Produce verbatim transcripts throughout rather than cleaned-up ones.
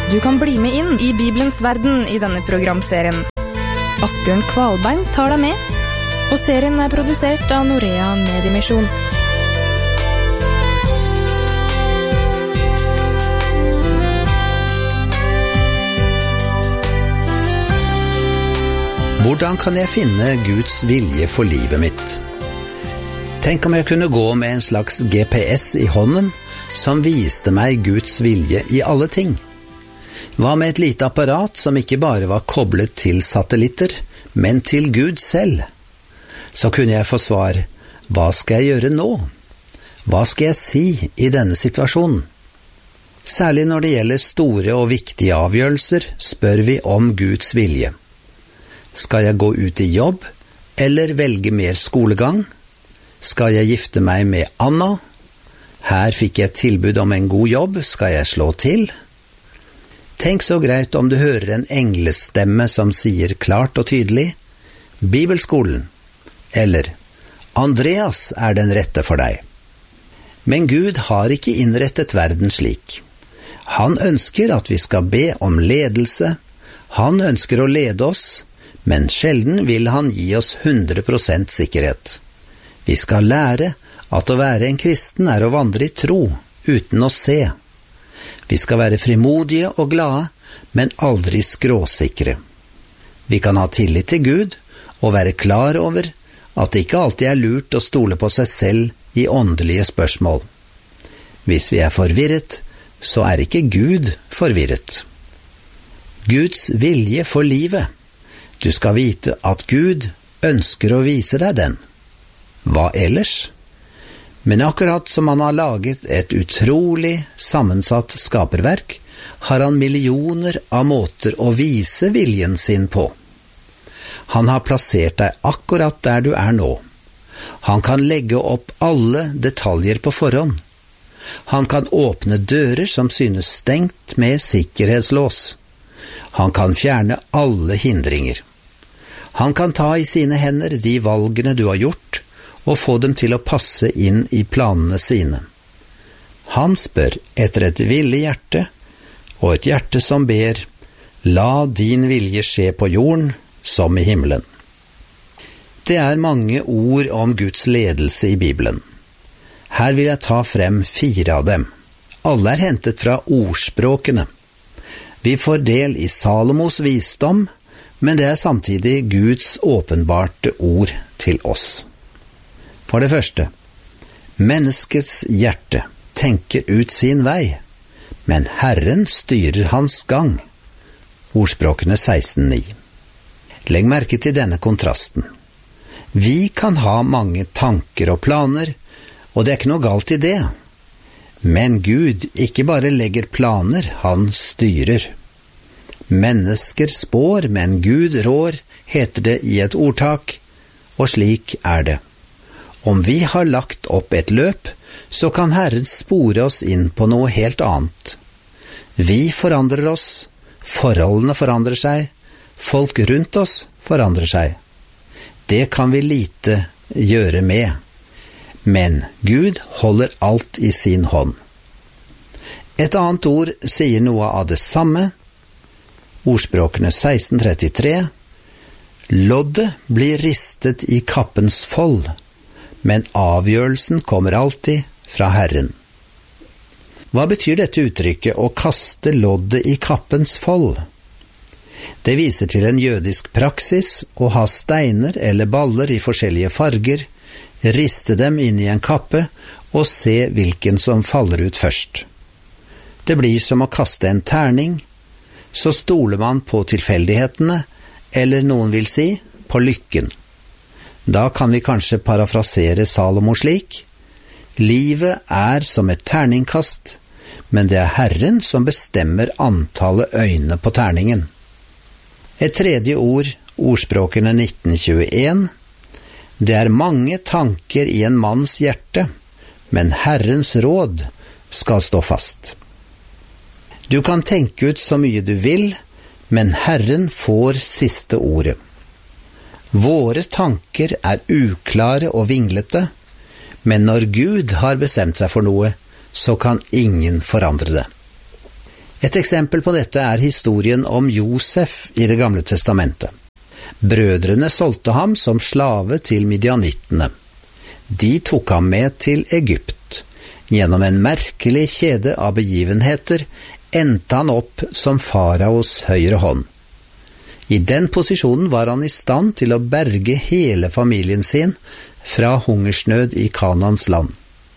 Du kan bli med inn i Bibelens verden i denne programserien. Asbjørn Kvalbein tar deg med, og serien er produsert av Norea Mediemisjon. Hvordan kan jeg finne Guds vilje for livet mitt? Tenk om jeg kunne gå med en slags G P S i hånden som viste meg Guds vilje i alle ting. Hva med et lite apparat som ikke bare var koblet til satellitter, men til Gud selv? Så kunne jeg få svar, hva skal jeg gjøre nå? Hva skal jeg si i denne situasjonen? Særlig når det gjelder store og viktige avgjørelser, spør vi om Guds vilje. Skal jeg gå ut i jobb, eller velge mer skolegang? Skal jeg gifte meg med Anna? Her fikk jeg et tilbud om en god jobb, skal jeg slå til? Tenk så greit om du hører en englestemme som sier klart og tydelig, Bibelskolen, eller Andreas er den rette for deg. Men Gud har ikke innrettet verden slik. Han ønsker at vi skal be om ledelse, han ønsker å lede oss, men sjelden vil han gi oss hundre prosent sikkerhet. Vi skal lære at å være en kristen er å vandre i tro, uten å se. Vi skal være frimodige og glade, men aldri skråsikre. Vi kan ha tillit til Gud og være klar over at det ikke alltid er lurt å stole på seg selv i åndelige spørsmål. Hvis vi er forvirret, så er ikke Gud forvirret. Guds vilje for livet. Du skal vite at Gud ønsker å vise deg den. Hva ellers? Men akkurat som han har laget et utrolig sammensatt skaperverk, har han millioner av måter å vise viljen sin på. Han har plassert deg akkurat der du er nå. Han kan legge opp alle detaljer på forhånd. Han kan åpne dører som synes stengt med sikkerhetslås. Han kan fjerne alle hindringer. Han kan ta i sine hender de valgene du har gjort, og få dem til å passe inn i planene sine. Han spør etter et villig hjerte, og et hjerte som ber, la din vilje skje på jorden som i himmelen. Det er mange ord om Guds ledelse i Bibelen. Her vil jeg ta frem fire av dem. Alle er hentet fra ordspråkene. Vi får del i Salomos visdom, men det er samtidig Guds åpenbarte ord til oss. For det første, menneskets hjerte tenker ut sin vei, men Herren styrer hans gang. Ordspråkene seksten ni. Legg merke til denne kontrasten. Vi kan ha mange tanker og planer, og det er ikke noe galt i det. Men Gud ikke bare legger planer, han styrer. Mennesker spår, men Gud rår, heter det i et ordtak, og slik er det. Om vi har lagt opp et løp, så kan Herren spore oss inn på noe helt annet. Vi forandrer oss, forholdene forandrer seg, folk rundt oss forandrer seg. Det kan vi lite gjøre med, men Gud holder alt i sin hånd. Et annet ord sier noe av det samme. Ordspråkene seksten trettitre. Loddet blir ristet i kappens fold, men avgjørelsen kommer alltid fra Herren. Hva betyr dette uttrykket å kaste loddet i kappens fold? Det viser til en jødisk praksis å ha steiner eller baller i forskjellige farger, riste dem inn i en kappe og se hvilken som faller ut først. Det blir som å kaste en terning, så stoler man på tilfeldighetene, eller noen vil si, på lykken. Da kan vi kanskje parafrasere Salomo slik: livet er som et terningkast, men det er Herren som bestemmer antallet øyne på terningen. Et tredje ord, ordspråkene nitten tjueen. Det er mange tanker i en manns hjerte, men Herrens råd skal stå fast. Du kan tenke ut så mye du vil, men Herren får siste ordet. Våre tanker er uklare og vinglete, men når Gud har bestemt seg for noe, så kan ingen forandre det. Et eksempel på dette er historien om Josef i Det gamle testamentet. Brødrene solgte ham som slave til midianittene. De tok ham med til Egypt. Gjennom en merkelig kjede av begivenheter endte han opp som faraos høyre hånd. I den posisjonen var han i stand til å berge hele familien sin fra hungersnød i Kanans land.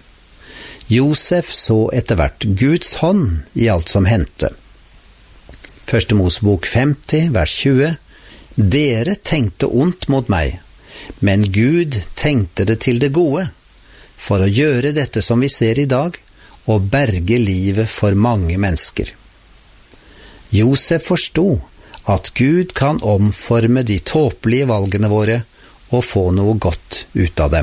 Josef så etter hvert Guds hånd i alt som hendte. Første Mosebok femti, vers tjue. Dere tenkte ondt mot meg, men Gud tenkte det til det gode, for å gjøre dette som vi ser i dag, og berge livet for mange mennesker. Josef forstod at Gud kan omforme de tåpelige valgene våre og få noe godt ut av dem.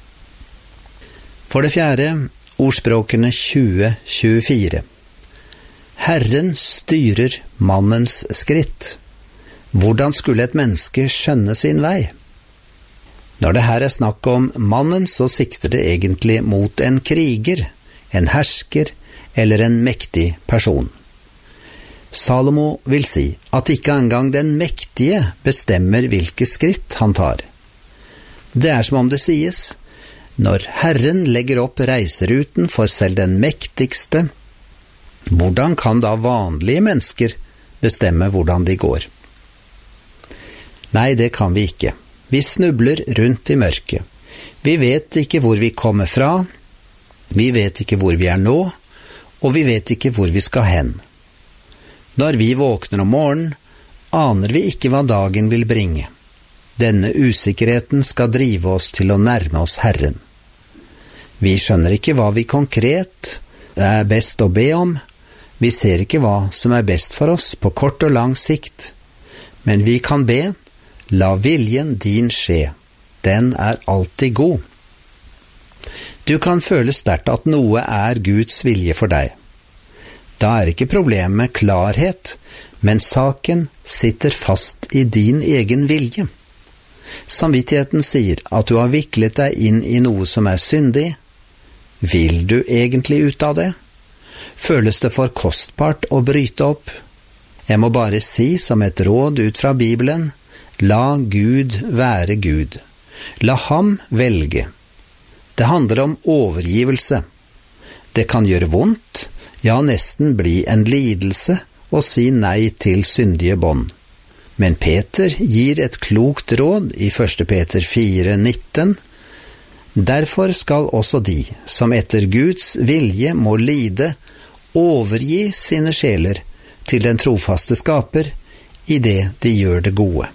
For det fjerde, ordspråkene tjue tjuefire. Herren styrer mannens skritt. Hvordan skulle et menneske skjønne sin vei? Når det her er snakk om mannen, så sikter det egentlig mot en kriger, en hersker eller en mektig person. Salomo vil si at ikke engang den mektige bestemmer hvilke skritt han tar. Det er som om det sies, når Herren legger opp reiseruten for selv den mektigste, hvordan kan da vanlige mennesker bestemme hvordan de går? Nei, det kan vi ikke. Vi snubler rundt i mørket. Vi vet ikke hvor vi kommer fra, vi vet ikke hvor vi er nå, og vi vet ikke hvor vi skal hen. Når vi våkner om morgenen, aner vi ikke hva dagen vil bringe. Denne usikkerheten skal drive oss til å nærme oss Herren. Vi skjønner ikke hva vi konkret er best å be om, vi ser ikke hva som er best for oss på kort og lang sikt, men vi kan be, la viljen din skje, den er alltid god. Du kan føle sterkt at noe er Guds vilje for deg. Da er ikke problemet klarhet, men saken sitter fast i din egen vilje. Samvittigheten sier at du har viklet deg inn i noe som er syndig. Vil du egentlig ut av det? Føles det for kostbart å bryte opp? Jeg må bare si som et råd ut fra Bibelen, la Gud være Gud. La ham velge. Det handler om overgivelse. Det kan gjøre vondt, ja nesten bli en lidelse å si nei til syndige bånd. Men Peter gir et klokt råd i første Peter fire nitten. Derfor skal også de, som etter Guds vilje må lide, overgi sine sjeler til den trofaste skaper, i det de gjør det gode.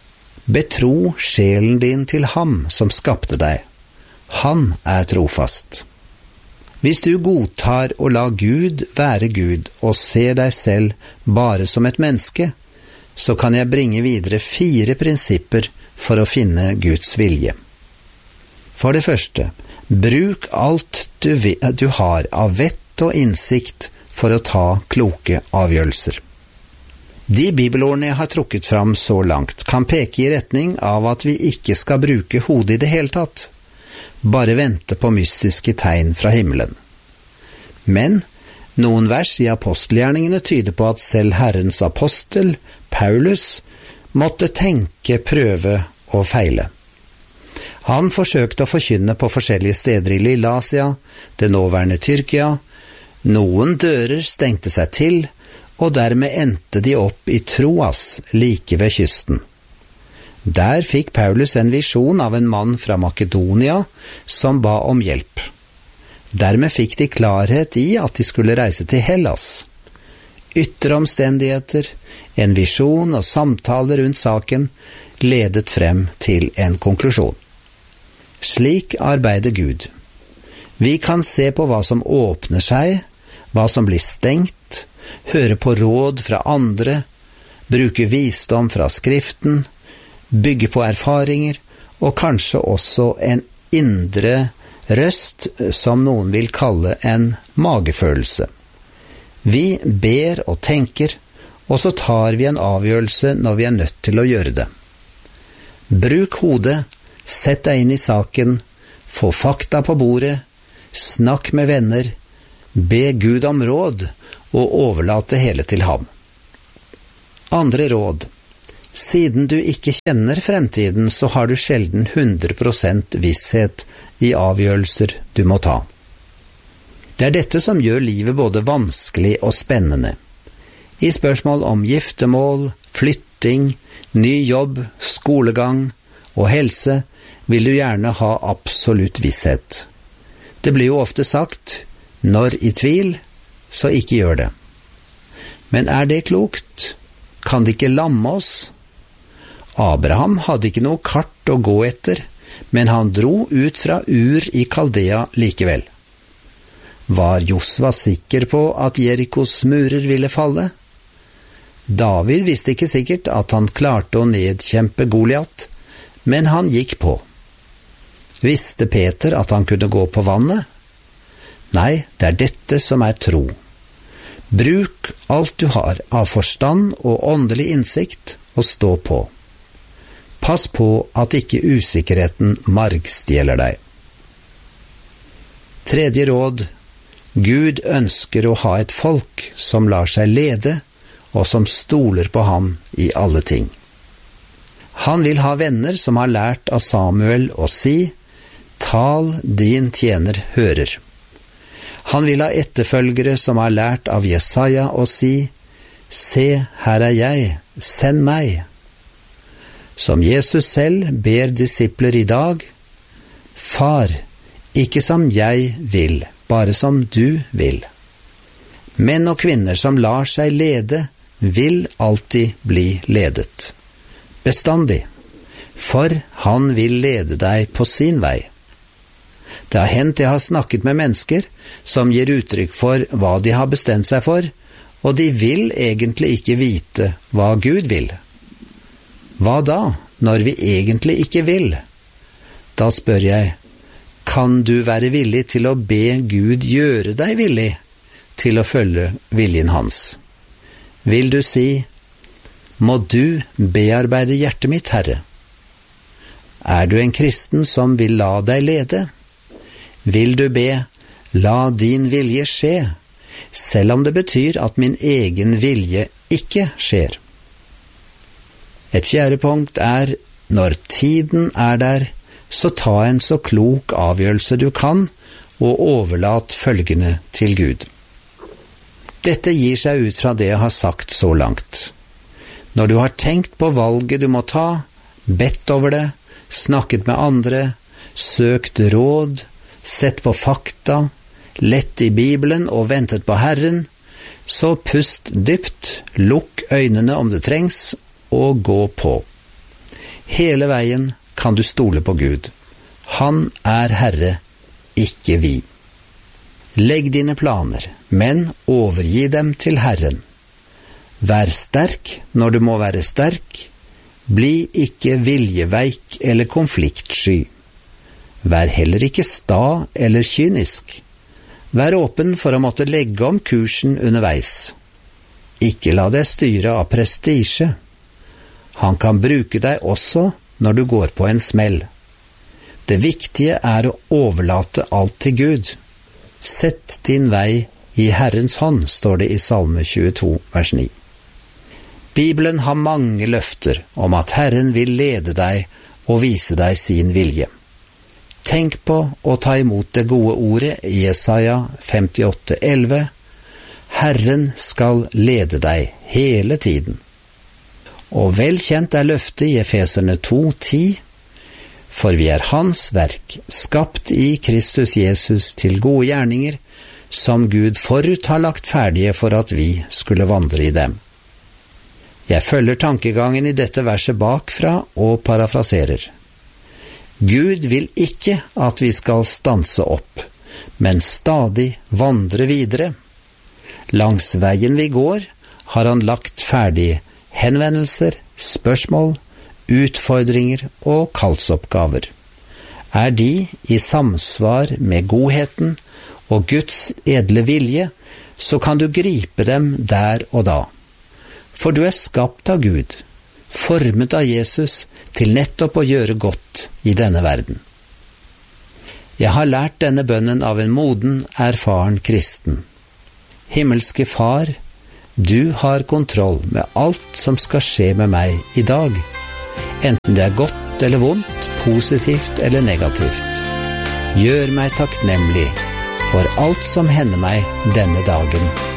Betro sjelen din til ham som skapte deg. Han er trofast. Hvis du godtar å la Gud være Gud og ser deg selv bare som et menneske, så kan jeg bringe videre fire prinsipper for å finne Guds vilje. For det første, bruk alt du, du har av vett og innsikt for å ta kloke avgjørelser. De bibelordene jeg har trukket fram så langt kan peke i retning av at vi ikke skal bruke hodet i det hele tatt, bare vente på mystiske tegn fra himmelen. Men noen vers i apostelgjerningene tyder på at selv Herrens apostel, Paulus, måtte tenke, prøve og feile. Han forsøkte å forkynne på forskjellige steder i Lilleasia, det nåværende Tyrkia. Noen dører stengte seg til, og dermed endte de opp i Troas, like ved kysten. Der fikk Paulus en visjon av en mann fra Makedonia som ba om hjelp. Dermed fikk de klarhet i at de skulle reise til Hellas. Ytre omstendigheter, en visjon og samtaler rundt saken ledet frem til en konklusjon. Slik arbeider Gud. Vi kan se på hva som åpner seg, hva som blir stengt, høre på råd fra andre, bruke visdom fra Skriften, bygge på erfaringer, og kanskje også en indre røst som noen vil kalle en magefølelse. Vi ber og tenker, og så tar vi en avgjørelse når vi er nødt til å gjøre det. Bruk hodet, sett deg inn i saken, få fakta på bordet, snakk med venner, be Gud om råd, og overlate hele til ham. Andre råd. Siden du ikke kjenner fremtiden, så har du sjelden hundre prosent visshet i avgjørelser du må ta. Det er dette som gjør livet både vanskelig og spennende. I spørsmål om giftermål, flytting, ny jobb, skolegang og helse vil du gjerne ha absolutt visshet. Det blir jo ofte sagt, når i tvil, så ikke gjør det. Men er det klokt? Kan det ikke lamme oss? Abraham hadde ikke noe kart å gå etter, men han dro ut fra Ur i Kaldea likevel. Var Josva sikker på at Jerikos murer ville falle? David visste ikke sikkert at han klarte å nedkjempe Goliat, men han gikk på. Visste Peter at han kunne gå på vannet? Nei, det er dette som er tro. Bruk alt du har av forstand og åndelig innsikt og stå på. Pass på at ikke usikkerheten margstjeler deg. Tredje råd. Gud ønsker å ha et folk som lar seg lede og som stoler på ham i alle ting. Han vil ha venner som har lært av Samuel å si, «Tal din tjener hører». Han vil ha etterfølgere som har lært av Jesaja å si, «Se, her er jeg, send meg». Som Jesus selv ber disipler i dag, «Far, ikke som jeg vil, bare som du vil». Menn og kvinner som lar seg lede, vil alltid bli ledet. Bestandig, for han vil lede deg på sin vei. Det har hendt jeg har snakket med mennesker som gir uttrykk for hva de har bestemt seg for, og de vil egentlig ikke vite hva Gud vil. Hva da, når vi egentlig ikke vil? Da spør jeg, kan du være villig til å be Gud gjøre deg villig til å følge viljen hans? Vil du si, må du bearbeide hjertet mitt, Herre? Er du en kristen som vil la deg lede? Vil du be, la din vilje skje, selv om det betyr at min egen vilje ikke skjer? Et fjerde punkt er, når tiden er der, så ta en så klok avgjørelse du kan, og overlat følgende til Gud. Dette gir seg ut fra det jeg har sagt så langt. Når du har tenkt på valget du må ta, bedt over det, snakket med andre, søkt råd, sett på fakta, lett i Bibelen og ventet på Herren, så pust dypt, lukk øynene om det trengs, og gå på. Hele veien kan du stole på Gud. Han er Herre, ikke vi. Legg dine planer, men overgi dem til Herren. Vær sterk når du må være sterk. Bli ikke viljeveik eller konfliktsky. Vær heller ikke sta eller kynisk. Vær åpen for å måtte legge om kursen underveis. Ikke la deg styre av prestisje. Han kan bruke deg også når du går på en smell. Det viktige er å overlate alt til Gud. Sett din vei i Herrens hånd, står det i Salme tjueto, vers ni. Bibelen har mange løfter om at Herren vil lede deg og vise deg sin vilje. Tenk på å ta imot det gode ordet i Jesaja femtiåtte, elleve. Herren skal lede deg hele tiden. Og vel kjent er løftet i Efeserne to, ti. For vi er hans verk, skapt i Kristus Jesus til gode gjerninger, som Gud forut har lagt ferdige for at vi skulle vandre i dem. Jeg følger tankegangen i dette verset bakfra og parafraserer. Gud vil ikke at vi skal stanse opp, men stadig vandre videre. Langs veien vi går har han lagt ferdig henvendelser, spørsmål, utfordringer og kallsoppgaver. Er de i samsvar med godheten og Guds edle vilje, så kan du gripe dem der og da. For du er skapt av Gud, formet av Jesus til nettopp å gjøre godt i denne verden. Jeg har lært denne bønnen av en moden, erfaren kristen. Himmelske Far, du har kontroll med alt som skal skje med meg i dag, enten det er godt eller vondt, positivt eller negativt. Gjør meg takknemlig for alt som hender meg denne dagen.